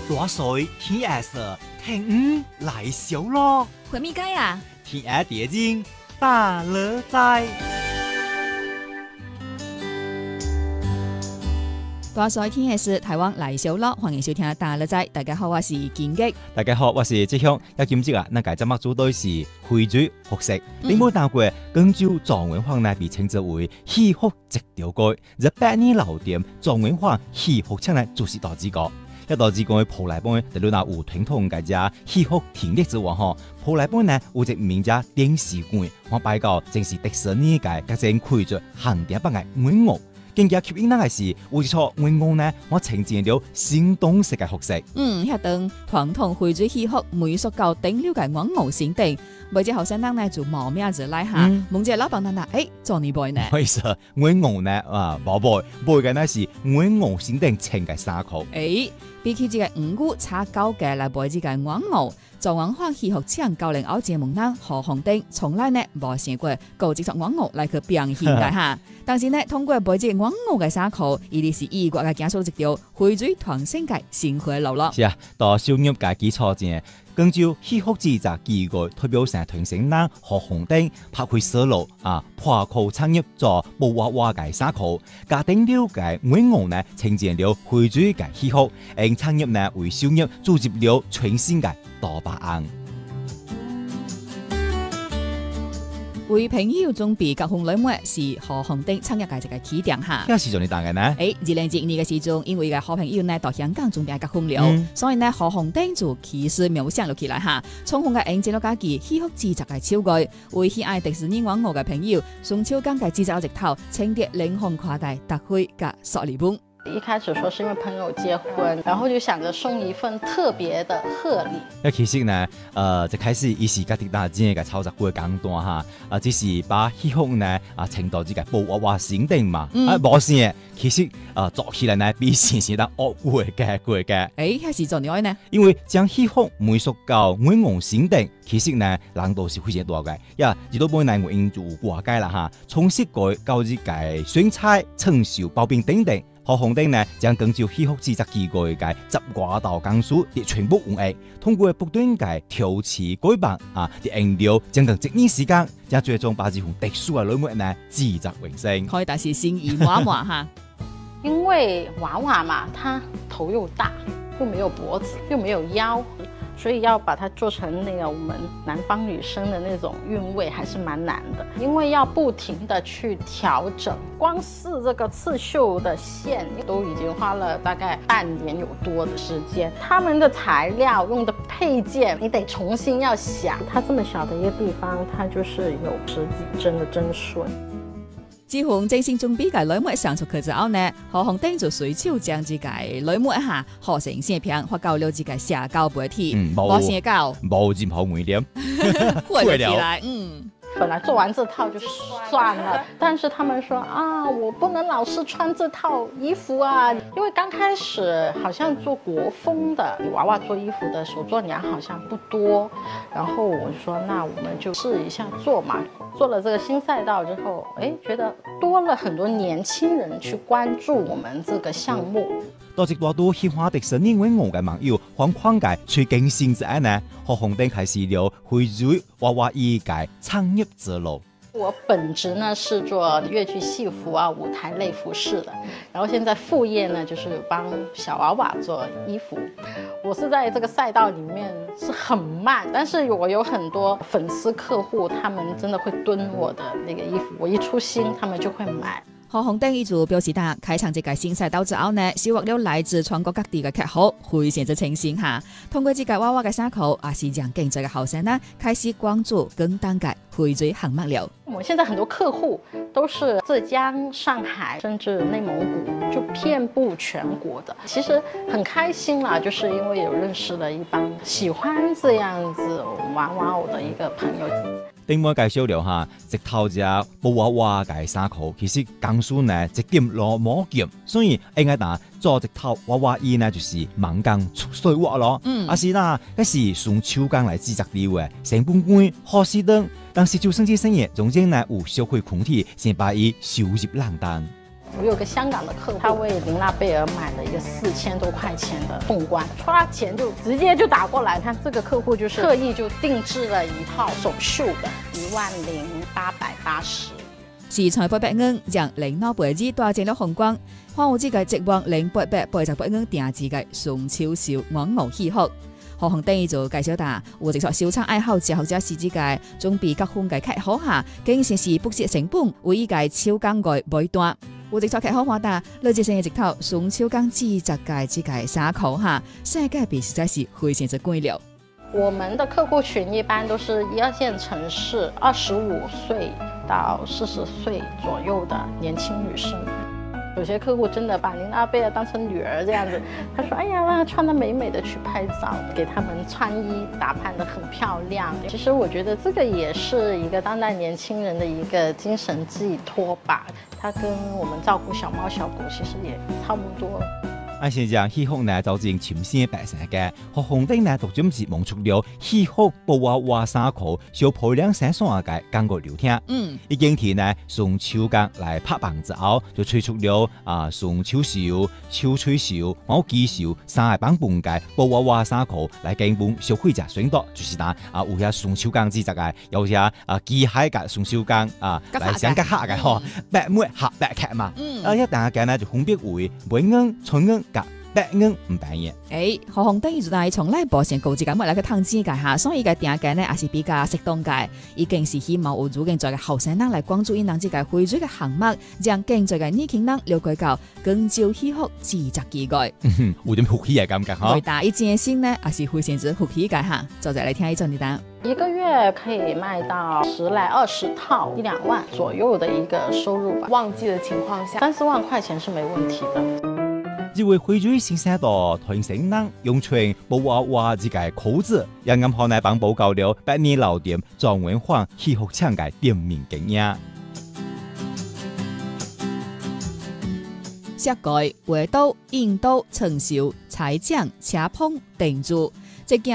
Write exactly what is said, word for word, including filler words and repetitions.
大水天下色，天五来小咯。 回咪街啊？ 天下địa精大乐在。 大水天下事，台湾来小咯，欢迎收听大乐仔。大家好，我是金吉。 大家好，我是志雄。要今日啊，咱家节目主对是徽州服饰。你冇聽過廣州狀元坊呢被稱之為戲服一條街，而百年老店狀元坊戲服廠呢就是大之個。一大之個鋪來本，就攞有傳統嘅只戲服田力之外吼，鋪來本呢有一名只電視館，我拜告正是迪士尼嘅嗰陣開著行店北嘅銀鵝。更加吸引人嘅是，有一撮銀鵝呢，我呈現了新東式嘅服飾。 嗯，遐當傳統徽州戲服美術到頂了嘅銀鵝先頂，每隻後生人呢就冒名字來下，問隻老闆娘誒，做你背呢？ 唔好意思，銀鵝呢啊，冇背，背嘅呢是銀鵝先頂穿嘅衫褲。 誒，比起這個五股差高嘅來背這個銀鵝。狀元坊戲服廠教練奧節目人何鴻丁從來呢冇想過搞這撮銀鵝來去表現嘅哈，但是呢通過背這個銀鵝嘅衫褲，伊哋是異國嘅講述一條徽州傳承嘅生活路咯。 是啊，到商業嘅基礎上，廣州戲服製造機構代表成傳承人何鴻丁拍開絲路啊，破口產業做布娃娃嘅衫褲，家丁了解銀鵝呢呈現了徽州嘅戲服，因產業呢為商業組織了全新嘅大白案。 為朋友準備結婚禮物是何鴻丁產業嘅一個起點哈。 咩時陣你答嘅呢？ 誒，二零一二年嘅時陣，因為個好朋友呢到香港準備結婚了， 嗯、 所以呢何鴻丁就起始描寫落起來哈，充分嘅引進咗家己戲服製作嘅手具，為喜愛迪士尼銀鵝嘅朋友，送超間嘅製作一套清潔靈魂跨界特惠嘅塑料本。 一開始說是因為朋友結婚，然後就想着送一份特別的賀禮。 那其實呢，呃，一開始伊是家己打真嘅操作過簡單哈，啊，只是把戲服呢啊呈到這個布娃娃先頂嘛，嗯、啊，冇先，其實啊、呃、做起來呢比先先得惡過嘅過嘅。 誒，還是做點呢？ 因為將戲服美術到銀鵝先頂，其實呢難度是非常大嘅。呀，至到本來我應做掛解啦哈，從設計到這個選材、成熟、包邊等等。何鴻丁呢將廣州戲服製作機構嘅十外道工序啲全部完成，通過不斷嘅調試改版啊，啲顏料將近一年時間，將最終把這款特殊嘅禮物呢製作完成。 可以但是心意娃娃哈， 因為娃娃嘛，它頭又大，又沒有脖子，又沒有腰。所以要把它做成那個我們南方女生的那種韻味，還是蠻難的，因為要不停的去調整，光是這個刺繡的線都已經花了大概半年有多的時間。他們的材料用的配件，你得重新要想。它這麼小的一個地方，它就是有十幾針的針順。 自從正式準備嘅禮物上出去之後呢，何鴻丁就隨手將這個禮物一下合成線片發到了這個社交媒體，冇寫稿， 冇任何污點， 會了起來，嗯。 本來做完這套就算了，但是他們說啊，我不能老是穿這套衣服啊，因為剛開始好像做國風的娃娃做衣服的手作娘好像不多，然後我就說那我們就試一下做嘛。做了這個新賽道之後，哎，覺得多了很多年輕人去關注我們這個項目。 多隻多都喜歡迪士尼銀鵝嘅網友，環框界最驚心之愛呢，何鴻丁開始了徽州娃娃衣嘅創業之路。 我本職呢是做粵劇戲服啊、舞台類服飾的，然後現在副業呢就是幫小娃娃做衣服。我是在這個賽道裡面是很慢，但是我有很多粉絲客戶，他們真的會蹲我的那個衣服，我一出新，他們就會買。 何鴻丁就表示，他開創這個新賽道之後呢，收穫了來自全國各地嘅客戶，非常之清新下。通過這個娃娃嘅衫褲，也是讓更多嘅後生呢開始關注更當嘅徽州行物了。 我們現在很多客戶都是浙江、上海，甚至內蒙古，就遍佈全國的。其實很開心啦，就是因為有認識了一幫喜歡這樣子娃娃偶的一個朋友。 另外介紹了下，一套只布娃娃嘅衫褲，其實工序呢一點落冇劍，所以應該打做一套娃娃衣呢，就是猛工出水活咯。嗯，啊是啦，嗰是用手工來製作料嘅，成本貴，好蝕等。但是就算這生意中間呢有消費群體，先把伊收入冷淡。 我有个香港的客户，他为琳娜贝尔买了一个四千多块钱的凤冠，刷钱就直接就打过来。他这个客户就是特意就定制了一套手绣的，一万零八百八十。 是才八百元，讓琳娜貝爾帶進咗紅光，花有這個職望零八百八十八元定制嘅雙手繡網偶戲服。何鴻第就介紹到，有直屬收藏愛好者或者是這個準備結婚嘅客戶下，經常是不惜成本為依個手工嘅買單。有直屬客戶話到，你這生意直頭雙手工製作嘅這個衫褲下，世界比實在是非常之貴了。 我們的客戶群一般都是一二線城市，二十五歲到四十歲左右的年輕女生。有些客戶真的把琳娜貝爾當成女兒這樣子，他說：“哎呀，讓她穿得美美的去拍照，給他們穿衣打扮得很漂亮。”其實我覺得這個也是一個當代年輕人的一個精神寄託吧。它跟我們照顧小貓小狗其實也差不多。 啊，先將戲服呢造成全新嘅白色嘅，何鴻燊呢獨專是夢出了戲服布娃娃衫褲，小漂亮閃閃嘅感覺流聽。嗯，已經天呢從手工來拍棒之後，就推出了啊從手繡、手吹繡、毛機繡三個版本嘅布娃娃衫褲來根本消費者選擇，就是嗱啊有些從手工製作嘅，有些啊機械嘅從手工啊來相結合嘅嗬，白梅合白劇嘛。嗯，啊一大家呢就分別為白銀、純銀。白銀唔白嘢。 誒，何鴻燊就係從來保險高級嘅物嚟去投資嘅嚇，所以嘅定價呢也是比較適當嘅，已經是希望有足夠在嘅後生人嚟關注因當這個會主嘅項目，讓更多嘅年輕人了解到更招戲服製作機會。 嗯，有點福氣嘅感覺嗬。 回答一件事呢，也是非常之福氣嘅嚇。就再嚟聽一陣啲單。 一個月可以賣到十來二十套，一兩萬左右的一個收入吧。 旺季的情況下， 三四萬塊錢是沒問題的。 這位會主先生到台省人用全布娃娃這個褲子，也暗可能幫報告了百年老店莊文晃戲服廠嘅店面經驗。 設計、畫刀、印刀、成繡、裁漿、車縫、定做，這件